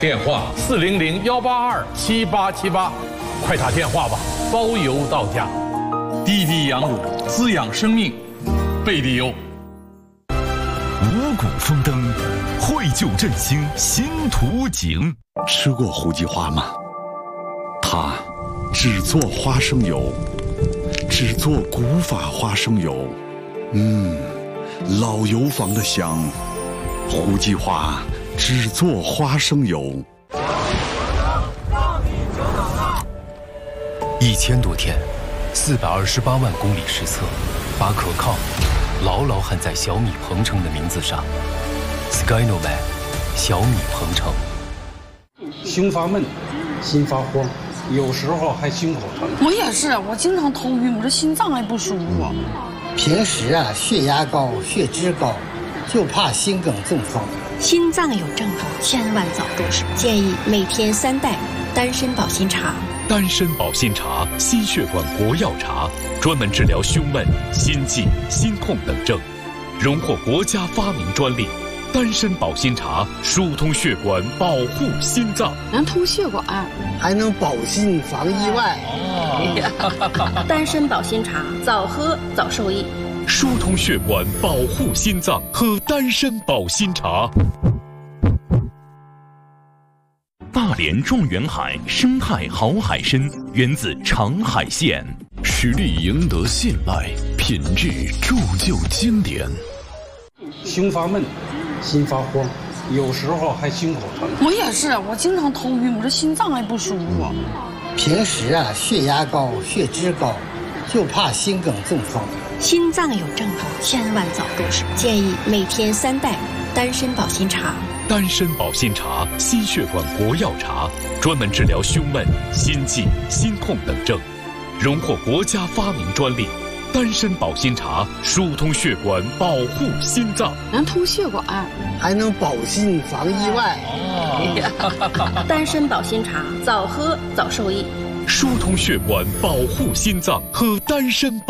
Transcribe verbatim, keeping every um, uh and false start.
电话四零零幺八二七八七八，快打电话吧，包邮到家。滴滴羊乳滋养生命，贝利优。 五谷丰登，绘就振兴新图景。 吃过胡记花吗？它只做花生油，只做古法花生油。嗯，老油坊的香。胡记花只做花生油。 一千多天，四百二十八万公里实测，把可靠牢牢焊在小米鹏程的名字上。Skynovac， 小米鹏程。 胸发闷，心发慌，有时候还心口疼。 我也是，我经常头晕，我这心脏还不舒服。 平时啊，血压高，血脂高，就怕心梗中风。 心脏有症状，千万早重视。建议每天三袋丹参保心茶。 丹参保心茶，心血管国药茶，专门治疗胸闷、心悸、心痛等症，荣获国家发明专利。丹参保心茶疏通血管，保护心脏， 能通血管， 还能保心防意外。 哦、丹参保心茶，早喝早受益。 疏通血管，保护心脏，喝丹参保心茶。大连状元海生态好海参，源自长海县， 实力赢得信赖，品质铸就经典。 胸发闷，心发慌，有时候还心口疼。 我也是，我经常头晕，我这心脏还不舒服。 平时啊，血压高，血脂高，就怕心梗中风。 心脏有症状，千万早重视。建议每天三袋丹参保心茶。 丹参保心茶，心血管国药茶，专门治疗胸闷、心悸、心痛等症，荣获国家发明专利。丹参保心茶疏通血管，保护心脏， 能通血管， 还能保心防意外。 哦、丹参保心茶，早喝早受益。 疏通血管，保护心脏，喝丹参保。